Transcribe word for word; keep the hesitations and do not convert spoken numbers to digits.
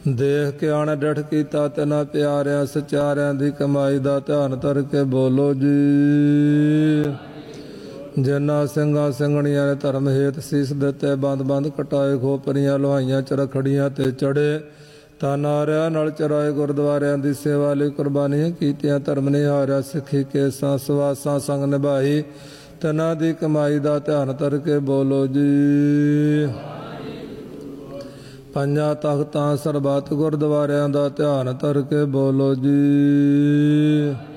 ਦੇਖ ਕੇ ਆਣ ਡਠ ਕੀਤਾ ਤਿਨਾ ਪਿਆਰਿਆਂ ਸਚਾਰਿਆਂ ਦੀ ਕਮਾਈ ਦਾ ਧਿਆਨ ਧਰ ਕੇ ਬੋਲੋ ਜੀ। ਜਿਨ੍ਹਾਂ ਸਿੰਘਾਂ ਸਿੰਘਣੀਆਂ ਨੇ ਧਰਮ ਹੇਤ ਸੀਸ ਦਿੱਤੇ, ਬੰਦ ਬੰਦ ਕਟਾਏ, ਖੋਪਰੀਆਂ ਲੋਹਾਈਆਂ ਚ ਰਖੜੀਆਂ ਤੇ ਚੜੇ, ਤਾਂ ਨਾਰਿਆਂ ਨਾਲ ਚਰਾਏ, ਗੁਰਦੁਆਰਿਆਂ ਦੀ ਸੇਵਾ ਲਈ ਕੁਰਬਾਨੀਆਂ ਕੀਤੀਆਂ, ਧਰਮ ਨਿਹਾਰਿਆ, ਸਿੱਖੀ ਕੇਸਾਂ ਸਵਾਸਾਂ ਸੰਗ ਨਿਭਾਈ, ਤਿਨਾਂ ਦੀ ਕਮਾਈ ਦਾ ਧਿਆਨ ਧਰ ਕੇ ਬੋਲੋ ਜੀ। ਪੰਜਾਂ ਤਖਤਾਂ ਸਰਬੱਤ ਗੁਰਦੁਆਰਿਆਂ ਦਾ ਧਿਆਨ ਧਰ ਕੇ ਬੋਲੋ ਜੀ।